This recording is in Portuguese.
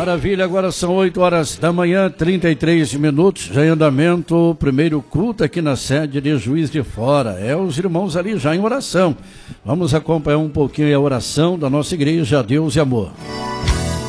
Maravilha, agora são 8 horas da manhã, 33 minutos, já em andamento o primeiro culto aqui na sede de Juiz de Fora. Os irmãos ali já em oração. Vamos acompanhar um pouquinho a oração da nossa igreja, Deus e Amor.